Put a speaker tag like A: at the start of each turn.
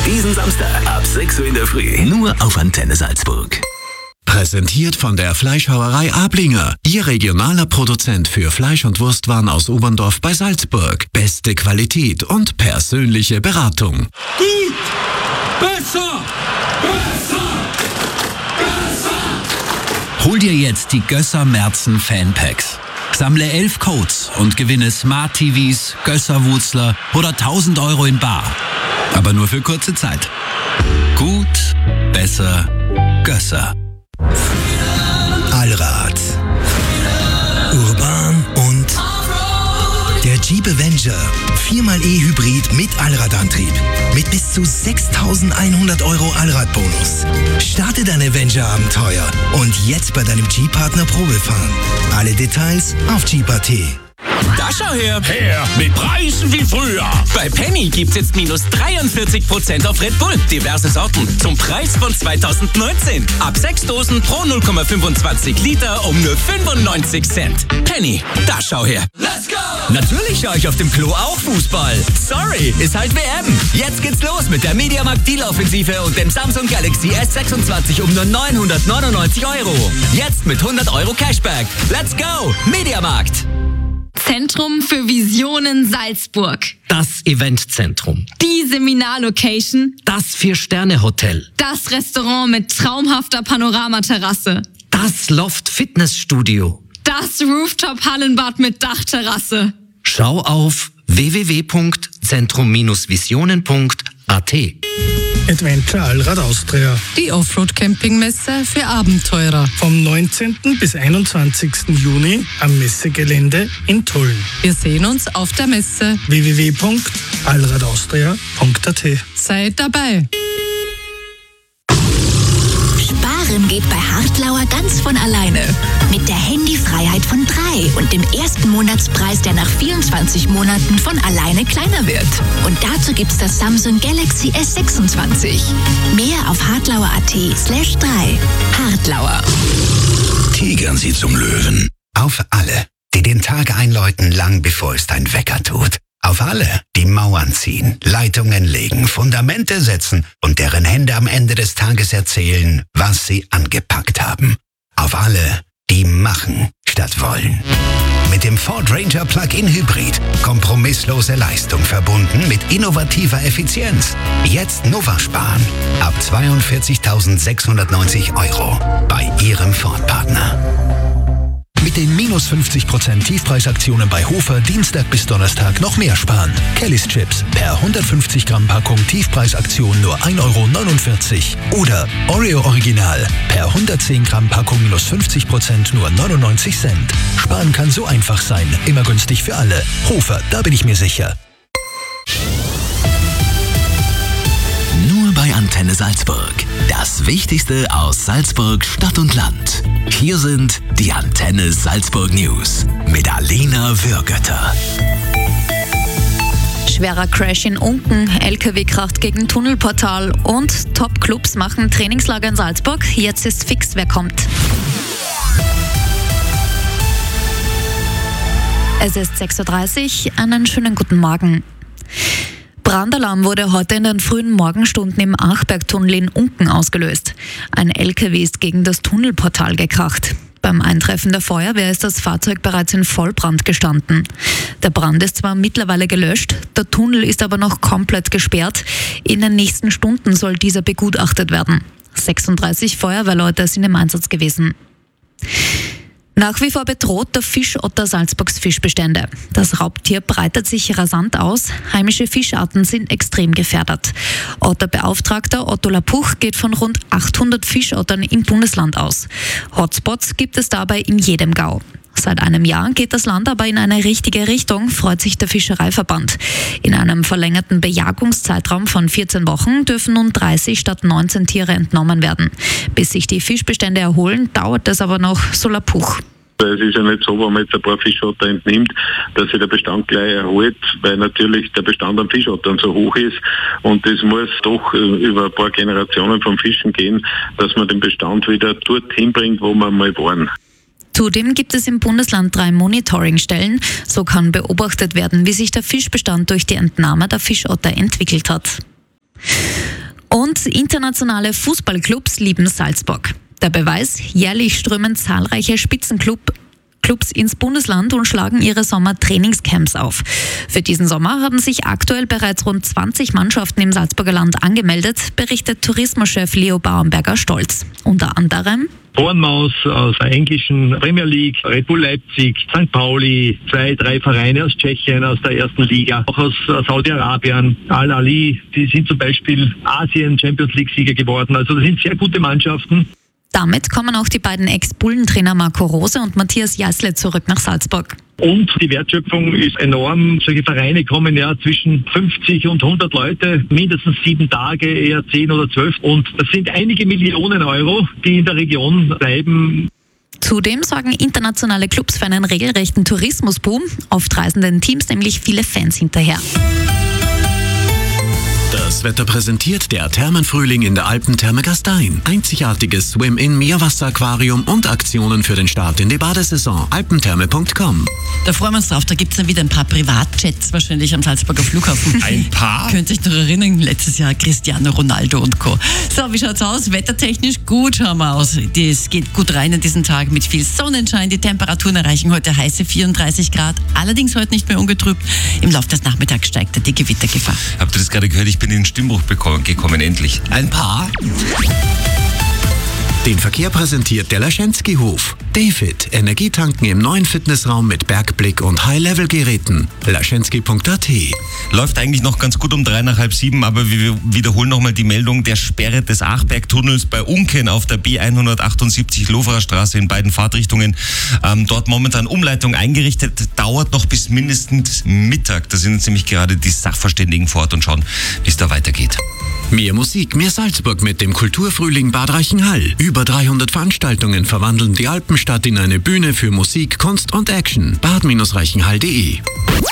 A: Diesen Samstag ab 6 Uhr in der Früh. Nur auf Antenne Salzburg.
B: Präsentiert von der Fleischhauerei Ablinger. Ihr regionaler Produzent für Fleisch- und Wurstwaren aus Oberndorf bei Salzburg. Beste Qualität und persönliche Beratung.
C: Gut! Besser! Besser! Besser!
D: Hol dir jetzt die Gösser Merzen Fanpacks. Sammle 11 Codes und gewinne Smart TVs, Gösser-Wutzler oder 1.000 Euro in bar. Aber nur für kurze Zeit. Gut, besser, Gösser.
E: Allrad, urban und der Jeep Avenger 4xe Hybrid mit Allradantrieb mit bis zu 6.100 Euro Allradbonus. Starte dein Avenger-Abenteuer und jetzt bei deinem Jeep-Partner Probefahren. Alle Details auf Jeep.at.
F: Da schau her!
C: Her mit Preisen wie früher!
F: Bei Penny gibt's jetzt minus 43% auf Red Bull. Diverse Sorten zum Preis von 2019. Ab 6 Dosen pro 0,25 Liter um nur 95 Cent. Penny, da schau her!
C: Let's go!
F: Natürlich schaue ich auf dem Klo auch Fußball. Sorry, ist halt WM. Jetzt geht's los mit der Mediamarkt Deal-Offensive und dem Samsung Galaxy S26 um nur 999 Euro. Jetzt mit 100 Euro Cashback. Let's go! Mediamarkt!
G: Zentrum für Visionen Salzburg.
D: Das Eventzentrum.
G: Die Seminarlocation.
D: Das 4-Sterne-Hotel.
G: Das Restaurant mit traumhafter Panoramaterrasse.
D: Das Loft-Fitnessstudio.
G: Das Rooftop-Hallenbad mit Dachterrasse.
D: Schau auf www.zentrum-visionen.at.
H: Adventure Allrad Austria.
I: Die Offroad-Campingmesse für Abenteurer.
H: Vom 19. bis 21. Juni am Messegelände in Tulln.
I: Wir sehen uns auf der Messe.
H: www.allradaustria.at.
I: Seid dabei.
J: Sparen geht bei Hartlauer ganz von alleine. Mit der Handyfreiheit von 3 und dem ersten Monatspreis, der nach 24 Monaten von alleine kleiner wird. Und dazu gibt's das Samsung Galaxy S26. Mehr auf hartlauer.at/3. Hartlauer.
E: Tigern Sie zum Löwen. Auf alle, die den Tag einläuten, lang bevor es dein Wecker tut. Auf alle, die Mauern ziehen, Leitungen legen, Fundamente setzen und deren Hände am Ende des Tages erzählen, was sie angepackt haben. Auf alle, die machen statt wollen. Mit dem Ford Ranger Plug-in Hybrid. Kompromisslose Leistung verbunden mit innovativer Effizienz. Jetzt Nova sparen. Ab 42.690 Euro bei Ihrem Ford-Partner.
K: Mit den minus 50% Tiefpreisaktionen bei Hofer Dienstag bis Donnerstag noch mehr sparen. Kellys Chips per 150 Gramm Packung Tiefpreisaktion nur 1,49 Euro. Oder Oreo Original per 110 Gramm Packung minus 50% nur 99 Cent. Sparen kann so einfach sein. Immer günstig für alle. Hofer, da bin ich mir sicher.
A: Nur bei Antenne Salzburg. Das Wichtigste aus Salzburg, Stadt und Land. Hier sind die Antenne Salzburg News mit Alina Würgötter.
L: Schwerer Crash in Unken, LKW kracht gegen Tunnelportal und Top-Clubs machen Trainingslager in Salzburg. Jetzt ist fix, wer kommt. Es ist 6.30 Uhr, einen schönen guten Morgen. Brandalarm wurde heute in den frühen Morgenstunden im Achbergtunnel in Unken ausgelöst. Ein LKW ist gegen das Tunnelportal gekracht. Beim Eintreffen der Feuerwehr ist das Fahrzeug bereits in Vollbrand gestanden. Der Brand ist zwar mittlerweile gelöscht, der Tunnel ist aber noch komplett gesperrt. In den nächsten Stunden soll dieser begutachtet werden. 36 Feuerwehrleute sind im Einsatz gewesen. Nach wie vor bedroht der Fischotter Salzburgs Fischbestände. Das Raubtier breitet sich rasant aus. Heimische Fischarten sind extrem gefährdet. Otterbeauftragter Otto Lapuch geht von rund 800 Fischottern im Bundesland aus. Hotspots gibt es dabei in jedem Gau. Seit einem Jahr geht das Land aber in eine richtige Richtung, freut sich der Fischereiverband. In einem verlängerten Bejagungszeitraum von 14 Wochen dürfen nun 30 statt 19 Tiere entnommen werden. Bis sich die Fischbestände erholen, dauert es aber noch, so Lapuch.
M: Es ist ja nicht so, wenn man jetzt ein paar Fischotter entnimmt, dass sich der Bestand gleich erholt, weil natürlich der Bestand an Fischottern so hoch ist und es muss doch über ein paar Generationen von Fischen gehen, dass man den Bestand wieder dorthin bringt, wo wir mal waren.
L: Zudem gibt es im Bundesland 3 Monitoringstellen. So kann beobachtet werden, wie sich der Fischbestand durch die Entnahme der Fischotter entwickelt hat. Und internationale Fußballclubs lieben Salzburg. Der Beweis: jährlich strömen zahlreiche Spitzenclubs ins Bundesland und schlagen ihre Sommertrainingscamps auf. Für diesen Sommer haben sich aktuell bereits rund 20 Mannschaften im Salzburger Land angemeldet, berichtet Tourismuschef Leo Bauernberger stolz. Unter anderem
N: Bournemouth aus der englischen Premier League, Red Bull Leipzig, St. Pauli, 2, 3 Vereine aus Tschechien, aus der ersten Liga, auch aus Saudi-Arabien, Al-Ali, die sind zum Beispiel Asien Champions League Sieger geworden. Also das sind sehr gute Mannschaften.
L: Damit kommen auch die beiden Ex-Bullentrainer Marco Rose und Matthias Jaßle zurück nach Salzburg.
N: Und die Wertschöpfung ist enorm. Solche Vereine kommen ja zwischen 50 und 100 Leute, mindestens 7 Tage, eher 10 oder 12. Und das sind einige Millionen Euro, die in der Region bleiben.
L: Zudem sorgen internationale Clubs für einen regelrechten Tourismusboom. Oft reisen den Teams nämlich viele Fans hinterher.
B: Das Wetter präsentiert der Thermenfrühling in der Alpentherme Gastein. Einzigartiges Swim-In-Meerwasseraquarium und Aktionen für den Start in die Badesaison. alpentherme.com.
O: Da freuen wir uns drauf. Da gibt es dann wieder ein paar Privatjets wahrscheinlich am Salzburger Flughafen.
C: Ein paar?
O: Könnt ihr euch noch erinnern, letztes Jahr Cristiano Ronaldo und Co. So, wie schaut's aus? Wettertechnisch gut schauen wir aus. Es geht gut rein in diesen Tag mit viel Sonnenschein. Die Temperaturen erreichen heute heiße 34 Grad. Allerdings heute nicht mehr ungetrübt. Im Laufe des Nachmittags steigt die Gewittergefahr.
C: Habt ihr das gerade gehört? Ich bin in den Stimmbruch gekommen, endlich.
B: Ein paar. Den Verkehr präsentiert der Laschenski-Hof. David, Energietanken im neuen Fitnessraum mit Bergblick und High-Level-Geräten. laschenski.at.
C: Läuft eigentlich noch ganz gut um 3 nach halb 7, aber wir wiederholen nochmal die Meldung der Sperre des Achbergtunnels bei Unken auf der B178 Loferer Straße in beiden Fahrtrichtungen. Dort momentan Umleitung eingerichtet, dauert noch bis mindestens Mittag. Da sind jetzt nämlich gerade die Sachverständigen vor Ort und schauen, wie es da weitergeht.
B: Mehr Musik, mehr Salzburg mit dem Kulturfrühling Bad Reichenhall. Über 300 Veranstaltungen verwandeln die Alpenstadt in eine Bühne für Musik, Kunst und Action. bad-reichenhall.de